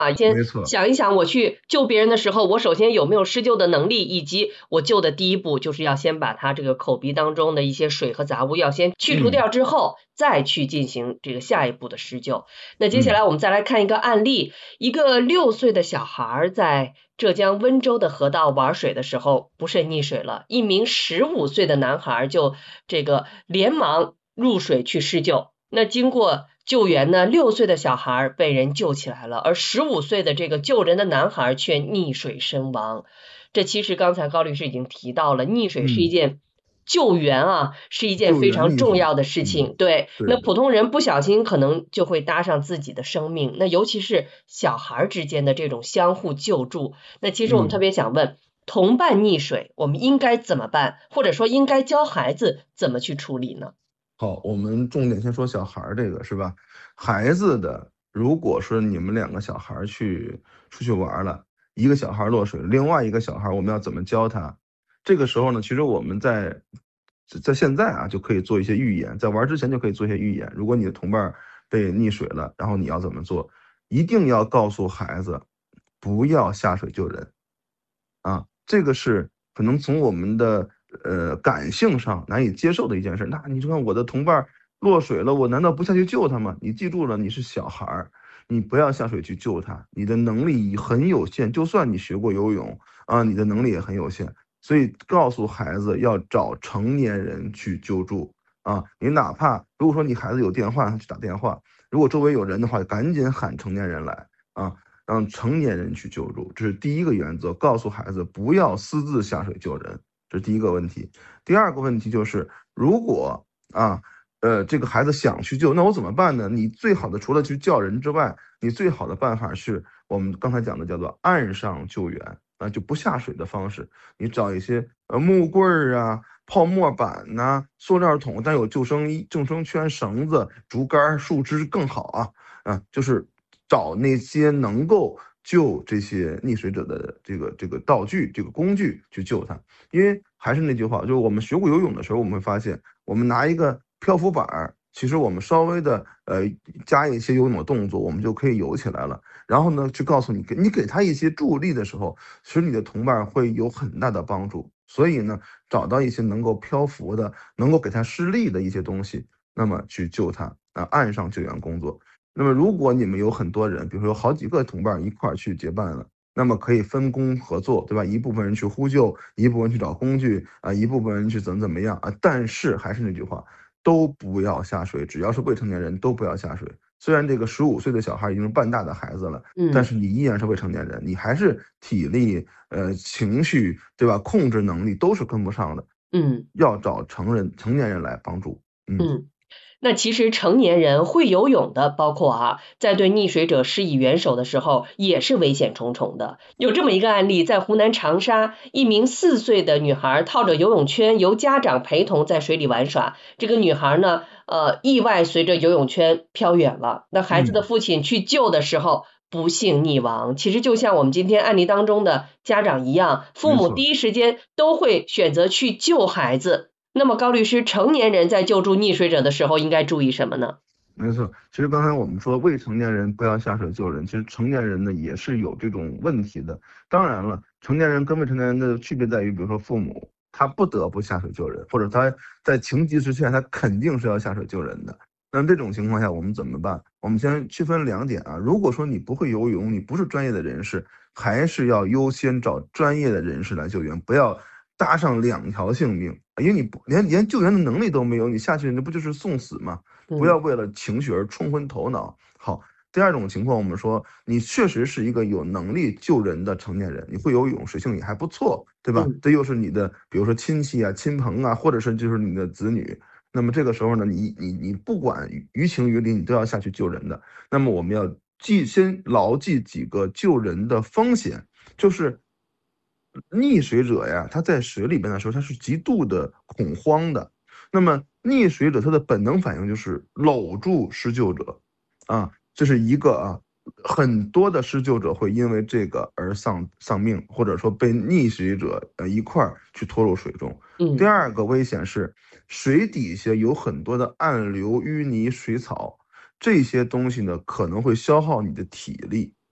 先没错。 想一想，我去救别人的时候，我首先有没有施救的能力，以及我救的第一步就是要先把他这个口鼻当中的一些水和杂物要先去除掉之后，再去进行这个下一步的施救。那接下来我们再来看一个案例，一个6岁的小孩在浙江温州的河道玩水的时候不慎溺水了，一名15岁的男孩就这个连忙入水去施救。那经过救援呢，6岁的小孩被人救起来了，而15岁的这个救人的男孩却溺水身亡。这其实刚才高律师已经提到了，溺水是一件救援啊，是一件救非援溺水。 常重要的事情。对， 对的。 那普通人不小心可能就会搭上自己的生命，那尤其是小孩之间的这种相互救助。那其实我们特别想问，同伴溺水，我们应该怎么办？或者说应该教孩子怎么去处理呢？ 好，我们重点先说小孩儿这个是吧？孩子的，如果说你们2个小孩出去玩了，一个小孩落水，另外一个小孩我们要怎么教他？这个时候呢，其实我们在现在啊就可以做一些预演，在玩之前就可以做一些预演。如果你的同伴被溺水了，然后你要怎么做？一定要告诉孩子，不要下水救人。这个是可能从我们的感性上难以接受的一件事。那你看我的同伴落水了，我难道不下去救他吗？你记住了，你是小孩儿，你不要下水去救他，你的能力很有限，就算你学过游泳你的能力也很有限。所以告诉孩子要找成年人去救助你哪怕如果说你孩子有电话去打电话，如果周围有人的话，赶紧喊成年人来让成年人去救助，这是第一个原则。告诉孩子不要私自下水救人，这是第一个问题。第二个问题就是，如果这个孩子想去救，那我怎么办呢？你最好的除了去叫人之外，你最好的办法是我们刚才讲的叫做岸上救援就不下水的方式。你找一些木棍泡沫板塑料桶，但有救生圈、绳子、竹竿、树枝更好就是找那些能够救这些溺水者的这个道具、这个工具去救他。因为还是那句话，就是我们学过游泳的时候，我们会发现，我们拿一个漂浮板，其实我们稍微的加一些游泳的动作，我们就可以游起来了。然后呢，去告诉你给他一些助力的时候，其实你的同伴会有很大的帮助。所以呢，找到一些能够漂浮的、能够给他施力的一些东西，那么去救他岸上救援工作。那么如果你们有很多人，比如说有好几个同伴一块儿去结伴了，那么可以分工合作，对吧？一部分人去呼救，一部分人去找工具一部分人去怎么样但是还是那句话，都不要下水，只要是未成年人都不要下水。虽然这个15岁的小孩已经是半大的孩子了，但是你依然是未成年人，你还是体力情绪对吧，控制能力都是跟不上的。要找成年人来帮助。 那其实成年人会游泳的，包括在对溺水者施以援手的时候，也是危险重重的。有这么一个案例，在湖南长沙，一名4岁的女孩套着游泳圈，由家长陪同在水里玩耍。这个女孩呢，意外随着游泳圈飘远了。那孩子的父亲去救的时候，不幸溺亡。其实就像我们今天案例当中的家长一样，父母第一时间都会选择去救孩子。那么高律师，成年人在救助溺水者的时候应该注意什么呢？ 没错，其实刚才我们说未成年人不要下水救人，其实成年人呢也是有这种问题的。当然了，成年人跟未成年人的区别在于，比如说父母他不得不下水救人，或者他在情急之下他肯定是要下水救人的。那这种情况下我们怎么办？我们先区分2点如果说你不会游泳，你不是专业的人士，还是要优先找专业的人士来救援，不要搭上2条性命，因为你连救援的能力都没有，你下去那不就是送死吗？不要为了情绪而冲昏头脑。好，第二种情况，我们说你确实是一个有能力救人的成年人，你会游泳，水性也还不错，对吧？这又是你的，比如说亲戚亲朋或者是就是你的子女。那么这个时候呢，你不管于情于理，你都要下去救人的。那么我们要先牢记几个救人的风险，就是溺水者呀，他在水里边的时候，他是极度的恐慌的。那么溺水者他的本能反应就是搂住施救者这是一个很多的施救者会因为这个而丧命，或者说被溺水者一块儿去拖入水中。第二个危险是水底下有很多的暗流、淤泥、水草，这些东西呢可能会消耗你的体力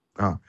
啊。